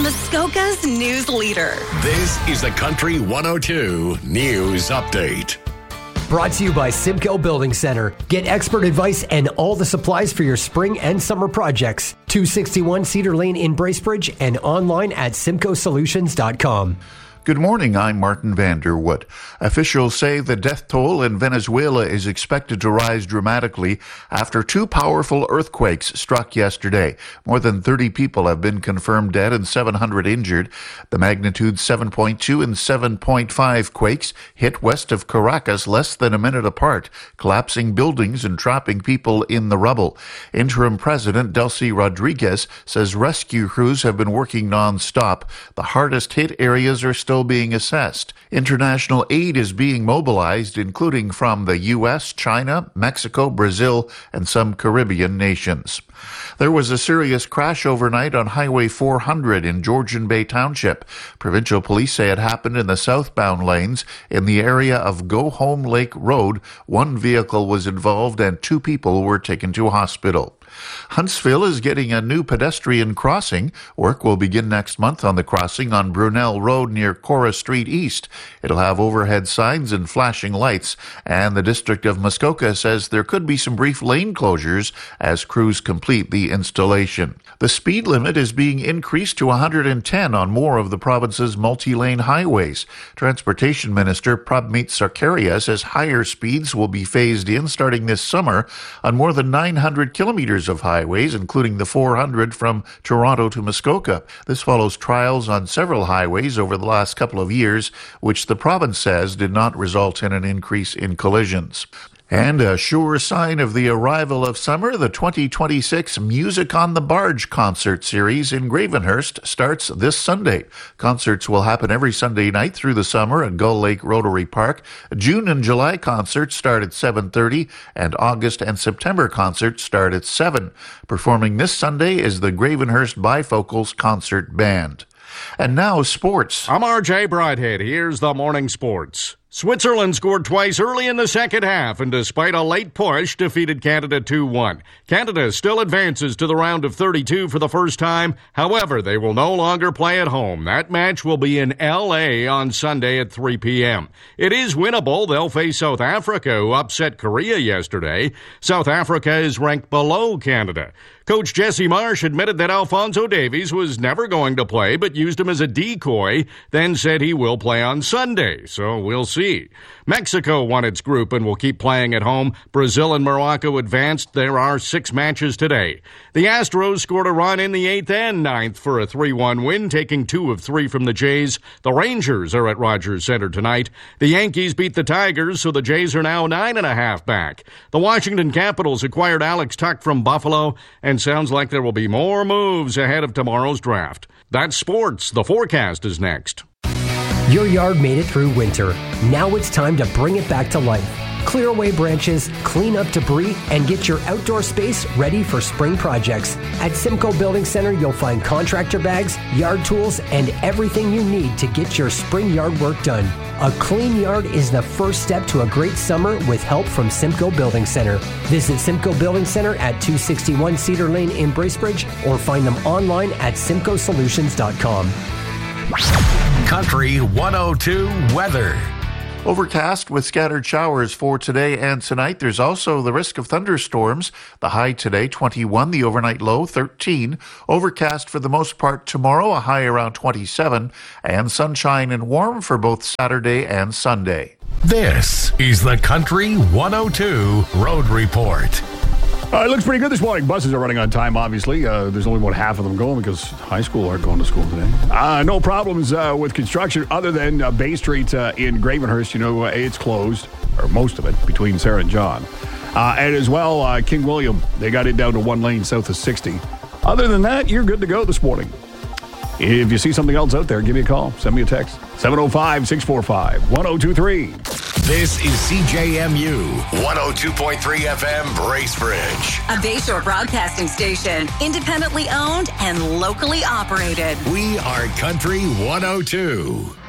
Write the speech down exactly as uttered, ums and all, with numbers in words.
Muskoka's news leader. This is the Country one oh two News Update. Brought to you by Simcoe Building Center. Get expert advice and all the supplies for your spring and summer projects. two sixty-one Cedar Lane in Bracebridge and online at simcoe solutions dot com. Good morning, I'm Martin Vanderwood. Officials say the death toll in Venezuela is expected to rise dramatically after two powerful earthquakes struck yesterday. More than thirty people have been confirmed dead and seven hundred injured. The magnitude seven point two and seven point five quakes hit west of Caracas less than a minute apart, collapsing buildings and trapping people in the rubble. Interim President Delcy Rodriguez says rescue crews have been working non-stop. The hardest hit areas are still being assessed. International aid is being mobilized, including from the U S, China, Mexico, Brazil, and some Caribbean nations. There was a serious crash overnight on Highway four hundred in Georgian Bay Township. Provincial police say it happened in the southbound lanes in the area of Go Home Lake Road. One vehicle was involved and two people were taken to hospital. Huntsville is getting a new pedestrian crossing. Work will begin next month on the crossing on Brunel Road near Cora Street East. It'll have overhead signs and flashing lights, and the District of Muskoka says there could be some brief lane closures as crews complete the installation. The speed limit is being increased to one hundred ten on more of the province's multi-lane highways. Transportation Minister Prabmeet Sarkaria says higher speeds will be phased in starting this summer on more than nine hundred kilometers of highways, including the four hundred from Toronto to Muskoka. This follows trials on several highways over the last couple of years, which the province says did not result in an increase in collisions. And a sure sign of the arrival of summer, the twenty twenty-six Music on the Barge concert series in Gravenhurst starts this Sunday. Concerts will happen every Sunday night through the summer at Gull Lake Rotary Park. June and July concerts start at seven thirty, and August and September concerts start at seven. Performing this Sunday is the Gravenhurst Bifocals Concert Band. And now sports. I'm R J Brighthead. Here's the morning sports. Switzerland scored twice early in the second half and despite a late push, defeated Canada two one. Canada still advances to the round of thirty-two for the first time. However, they will no longer play at home. That match will be in L A on Sunday at three p.m. It is winnable. They'll face South Africa, who upset Korea yesterday. South Africa is ranked below Canada. Coach Jesse Marsh admitted that Alphonso Davies was never going to play, but used him as a decoy, then said he will play on Sunday, so we'll see. Mexico won its group and will keep playing at home. Brazil and Morocco advanced. There are six matches today. The Astros scored a run in the eighth and ninth for a three one win, taking two of three from the Jays. The Rangers are at Rogers Center tonight. The Yankees beat the Tigers, so the Jays are now nine and a half back. The Washington Capitals acquired Alex Tuck from Buffalo, and sounds like there will be more moves ahead of tomorrow's draft. That's sports. The forecast is next. Your yard made it through winter. Now it's time to bring it back to life. Clear away branches, clean up debris, and get your outdoor space ready for spring projects. At Simcoe Building Center, you'll find contractor bags, yard tools, and everything you need to get your spring yard work done. A clean yard is the first step to a great summer with help from Simcoe Building Center. Visit Simcoe Building Center at two sixty-one Cedar Lane in Bracebridge or find them online at simcoe solutions dot com. Country one oh two weather. Overcast with scattered showers for today and tonight. There's also the risk of thunderstorms. The high today, twenty-one. The overnight low, thirteen. Overcast for the most part tomorrow, a high around twenty-seven. And sunshine and warm for both Saturday and Sunday. This is the Country one oh two Road Report. Uh, it looks pretty good this morning. Buses are running on time, obviously. Uh, there's only about half of them going because high school aren't going to school today. Uh, no problems uh, with construction other than uh, Bay Street uh, in Gravenhurst. You know, uh, it's closed, or most of it, between Sarah and John. Uh, and as well, uh, King William, they got it down to one lane south of sixty. Other than that, you're good to go this morning. If you see something else out there, give me a call. Send me a text. seven oh five, six four five, one oh two three. This is C J M U one oh two point three F M Bracebridge. A Bayshore broadcasting station, independently owned and locally operated. We are Country one oh two.